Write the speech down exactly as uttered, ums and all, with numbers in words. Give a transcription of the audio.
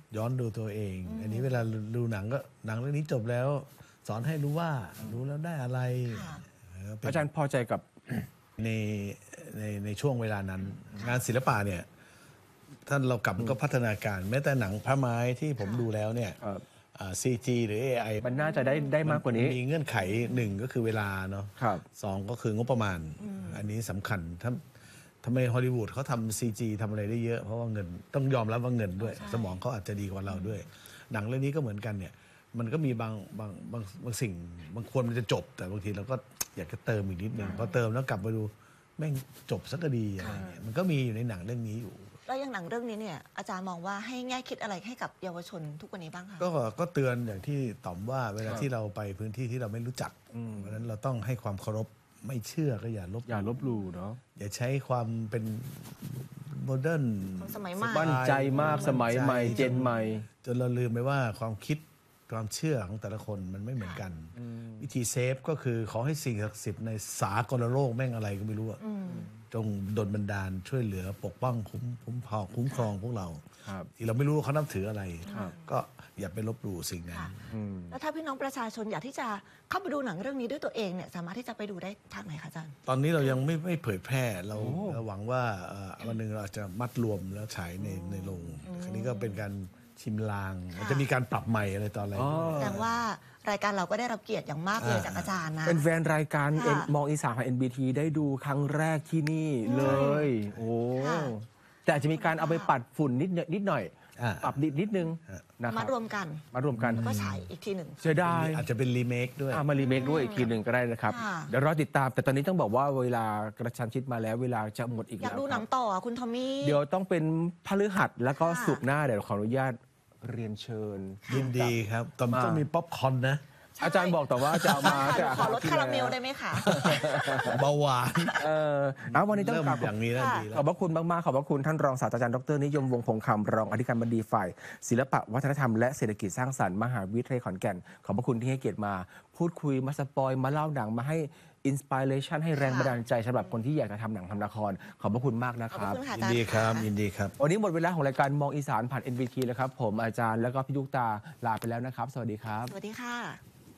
ย้อนดูตัวเอง อันนี้เวลาดูหนังก็หนังเรื่องนี้จบแล้ว สอนให้รู้ว่ารู้แล้วได้อะไรอาจารย์พอใจกับในในในช่วงเวลานั้น งานศิลปะเนี่ยท่านเรากลับก็พัฒนาการแม้แต่หนังพระไม้ที่ผมดูแล้วเนี่ยซีจีหรือ เอ ไอมันน่าจะได้ได้มากกว่านี้มีเงื่อนไขหนึ่งก็คือเวลาเนาะสองก็คืองบประมาณ อันนี้สำคัญถ้าทำไมฮอลลีวูดเขาทำซีจีทำอะไรได้เยอะเพราะว่าเงินต้องยอมรับว่าเงินด้วย สมองเขาอาจจะดีกว่าเราด้วย หนังเรื่องนี้ก็เหมือนกันเนี่ยมันก็มีบางบางบางบางสิ่งบางคนมันจะจบแต่บางทีเราก็อยากจะเติมอีกนิดนึงพอเติมแล้วกลับมาดูแม่งจบสักก็ดีอะไรเงี้ยมันก็มีอยู่ในหนังเรื่องนี้อยู่แล้วอย่างหนังเรื่องนี้เนี่ยอาจารย์มองว่าให้แง่คิดอะไรให้กับเยาวชนทุกวันนี้บ้างคะก็ก็เตือนอย่างที่ต๋อมว่าเวลาที่เราไปพื้นที่ที่เราไม่รู้จักเพราะฉะนั้นเราต้องให้ความเคารพไม่เชื่อก็อย่าลบอย่าลบหลู่เนาะอย่าใช้ความเป็นโมเดิร์นสมัยใหม่มั่นใจมากสมัยใหม่เจนใหม่จนเราลืมไปว่าความคิดความเชื่อของแต่ละคนมันไม่เหมือนกันวิธีเซฟก็คือขอให้สิ่งศักดิ์สิทธิ์ในสากลโลกแม่งอะไรก็ไม่รู้จงดลบันดาลช่วยเหลือปกป้องคุ้มคุ้มพอคุ้มครองพวกเราที่เราไม่รู้ว่าเขานับถืออะไรก็อย่าไปลบหลู่สิ่งนั้นแล้วถ้าพี่น้องประชาชนอยากที่จะเข้าไปดูหนังเรื่องนี้ด้วยตัวเองเนี่ยสามารถที่จะไปดูได้ทางไหนคะอาจารย์ตอนนี้เรายังไม่ไม่เผยแพร่เราเราหวังว่าวันหนึ่งเราจะมัดรวมแล้วฉายในในโรงครั้นี้ก็เป็นการชิมลางมันจะมีการปรับใหม่อะไรตอนอะไรแสดงว่ารายการเราก็ได้รับเกียรติอย่างมากเลยจากอาจารย์นะเป็นแฟนรายการมองอีสานผ่าน เอ็น บี ที ได้ดูครั้งแรกที่นี่เลยโอ้แต่จะมีการเอาไปปัดฝุ่นนิดนิดหน่อยปรับนิดนิดนึงนะครับมารวมกันมารวมกันก็ฉายอีกทีหนึ่งเสียดายอาจจะเป็นรีเมคด้วยมารีเมคด้วยอีกทีหนึ่งก็ได้นะครับเดี๋ยวรอติดตามแต่ตอนนี้ต้องบอกว่าเวลากระชั้นชิดมาแล้วเวลาจะหมดอีกแล้วอยากดูหนังต่อคุณทอมมี่เดี๋ยวต้องเป็นพฤหัสแล้วก็ศุกร์หน้าเดี๋ยวขออนุญาตเรียนเชิญยินดีครับแต่ต้องมีป๊อปคอร์นนะอาจารย์บอกแต่ว่าจะเอามาขอลดคาราเมลได้ไหมคะเบาหวานเออเอาวันนี้ต้องกลับอย่างนี้แล้วดีขอบพระคุณมากๆขอบพระคุณท่านรองศาสตราจารย์ดรนิยมวงศ์พงษ์คำรองอธิการบดีฝ่ายศิลปะวัฒนธรรมและเศรษฐกิจสร้างสรรค์มหาวิทยาลัยขอนแก่นขอบพระคุณที่ให้เกียรติมาพูดคุยมาสปอยมาเล่าหนังมาให้อินสปิเรชันให้แรงบันดาลใจสำหรับคนที่อยากจะทำหนังทำละครขอบพระคุณมากนะครับยินดีครับยินดีครับวันนี้หมดเวลาของรายการมองอีสานผ่าน เอ็น บี ที แล้วครับผมอาจารย์แล้วก็พี่ลูกตาลาไปแล้วนะครับสวัสดีครับสวัสดีค่ะ